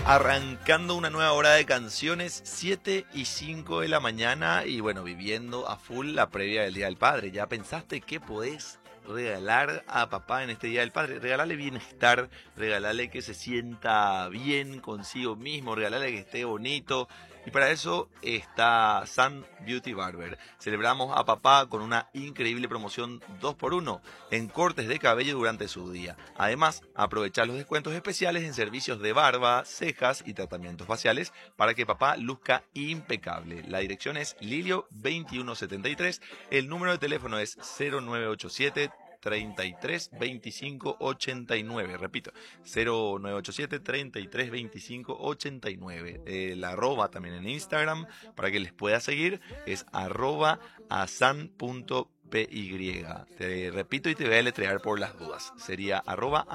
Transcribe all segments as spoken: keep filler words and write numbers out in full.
Arrancando una nueva hora de canciones, siete y cinco de la mañana y bueno, viviendo a full la previa del Día del Padre. ¿Ya pensaste qué podés regalar a papá en este Día del Padre? Regalarle bienestar, regalarle que se sienta bien consigo mismo, regalarle que esté bonito. Y para eso está Sun Beauty Barber. Celebramos a papá con una increíble promoción dos por uno en cortes de cabello durante su día. Además, aprovechar los descuentos especiales en servicios de barba, cejas y tratamientos faciales para que papá luzca impecable. La dirección es Lilio veintiuno setenta y tres. El número de teléfono es cero nueve ocho siete, treinta y tres, veinticinco, ochenta y nueve. Repito, cero nueve ocho siete, treinta y tres, veinticinco, ochenta y nueve. El arroba también en Instagram para que les pueda seguir es arroba asan.py. Te repito y te voy a deletrear por las dudas. Sería arroba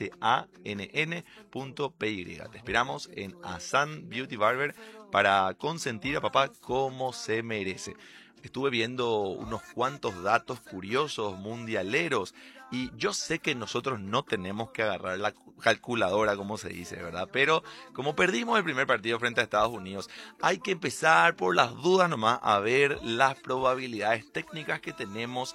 asann.py. Te esperamos en Asan Beauty Barber para consentir a papá como se merece. Estuve viendo unos cuantos datos curiosos, mundialeros, y yo sé que nosotros no tenemos que agarrar la calculadora, como se dice, ¿verdad? Pero como perdimos el primer partido frente a Estados Unidos, hay que empezar por las dudas nomás a ver las probabilidades técnicas que tenemos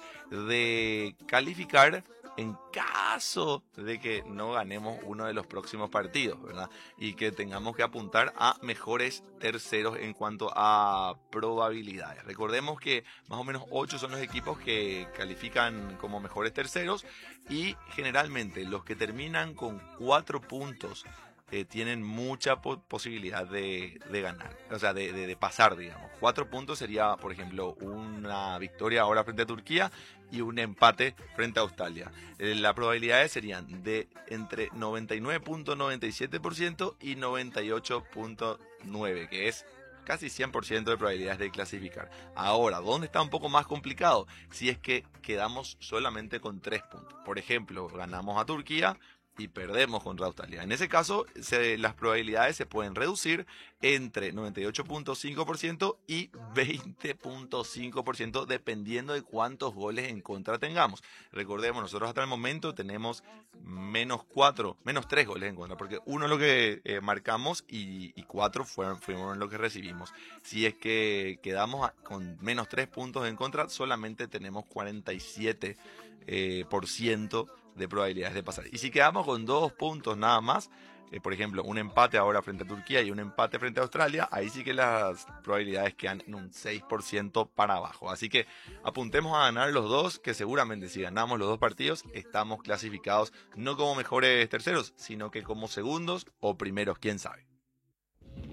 de calificar en caso de que no ganemos uno de los próximos partidos, ¿verdad? Y que tengamos que apuntar a mejores terceros en cuanto a probabilidades. Recordemos que más o menos ocho son los equipos que califican como mejores terceros y generalmente los que terminan con cuatro puntos Eh, tienen mucha po posibilidad de, de ganar, o sea, de, de, de pasar, digamos. Cuatro puntos sería, por ejemplo, una victoria ahora frente a Turquía y un empate frente a Australia. Eh, las probabilidades serían de entre noventa y nueve punto noventa y siete por ciento y noventa y ocho punto nueve por ciento, que es casi cien por ciento de probabilidades de clasificar. Ahora, ¿dónde está un poco más complicado? Si es que quedamos solamente con tres puntos. Por ejemplo, ganamos a Turquía y perdemos contra Australia. En ese caso, se, las probabilidades se pueden reducir entre noventa y ocho punto cinco por ciento y veinte punto cinco por ciento dependiendo de cuántos goles en contra tengamos. Recordemos, nosotros hasta el momento tenemos menos cuatro, menos tres goles en contra, porque uno es lo que eh, marcamos y, y cuatro fueron, fueron lo que recibimos. Si es que quedamos a, con menos tres puntos en contra, solamente tenemos cuarenta y siete eh, por ciento de probabilidades de pasar. Y si quedamos con dos puntos nada más, eh, por ejemplo, un empate ahora frente a Turquía y un empate frente a Australia, ahí sí que las probabilidades quedan en un seis por ciento para abajo. Así que apuntemos a ganar los dos, que seguramente si ganamos los dos partidos, estamos clasificados no como mejores terceros, sino que como segundos o primeros, quién sabe.